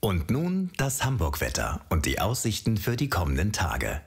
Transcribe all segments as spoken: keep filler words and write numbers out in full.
Und nun das Hamburg-Wetter und die Aussichten für die kommenden Tage.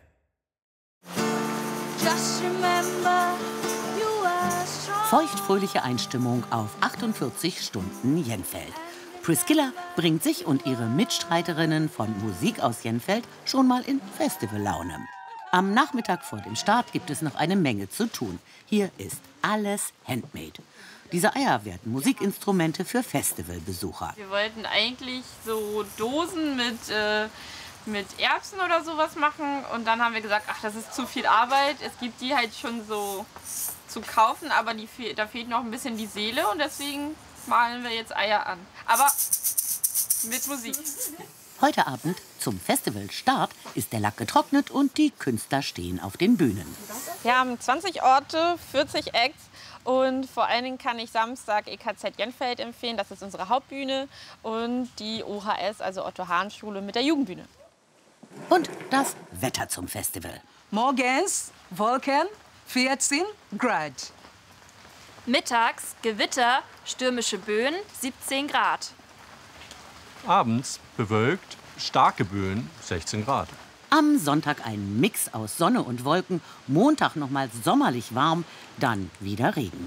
Feuchtfröhliche Einstimmung auf achtundvierzig Stunden Jenfeld. Priscilla bringt sich und ihre Mitstreiterinnen von Musik aus Jenfeld schon mal in Festivallaune. Am Nachmittag vor dem Start gibt es noch eine Menge zu tun. Hier ist alles handmade. Diese Eier werden Musikinstrumente für Festivalbesucher. Wir wollten eigentlich so Dosen mit, äh, mit Erbsen oder sowas machen. Und dann haben wir gesagt, ach, das ist zu viel Arbeit. Es gibt die halt schon so zu kaufen, aber die, da fehlt noch ein bisschen die Seele. Und deswegen malen wir jetzt Eier an. Aber mit Musik. Heute Abend zum Festivalstart ist der Lack getrocknet und die Künstler stehen auf den Bühnen. Wir haben zwanzig Orte, vierzig Acts. Und vor allen Dingen kann ich Samstag E K Z Jenfeld empfehlen, das ist unsere Hauptbühne, und die O H S, also Otto-Hahn-Schule mit der Jugendbühne. Und das Wetter zum Festival. Morgens Wolken, vierzehn Grad. Mittags Gewitter, stürmische Böen, siebzehn Grad. Abends bewölkt, starke Böen, sechzehn Grad. Am Sonntag ein Mix aus Sonne und Wolken, Montag noch mal sommerlich warm, dann wieder Regen.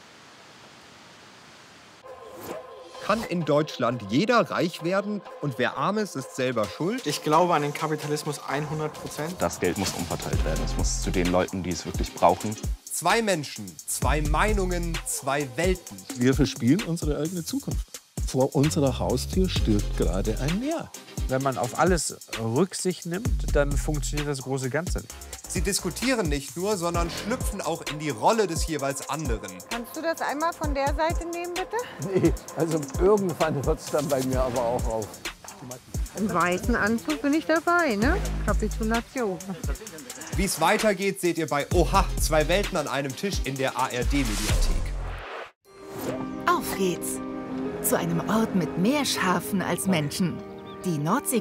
Kann in Deutschland jeder reich werden und wer arm ist, ist selber schuld? Ich glaube an den Kapitalismus hundert Prozent. Das Geld muss umverteilt werden. Es muss zu den Leuten, die es wirklich brauchen. Zwei Menschen, zwei Meinungen, zwei Welten. Wir verspielen unsere eigene Zukunft. Vor unserer Haustür stirbt gerade ein Meer. Wenn man auf alles Rücksicht nimmt, dann funktioniert das große Ganze nicht. Sie diskutieren nicht nur, sondern schlüpfen auch in die Rolle des jeweils anderen. Kannst du das einmal von der Seite nehmen, bitte? Nee, also irgendwann hört es dann bei mir aber auch auf. Im weißen Anzug bin ich dabei, ne? Kapitulation. Wie es weitergeht, seht ihr bei Oha, zwei Welten an einem Tisch in der A R D-Mediathek. Auf geht's! Zu einem Ort mit mehr Schafen als Menschen. Die Nordsee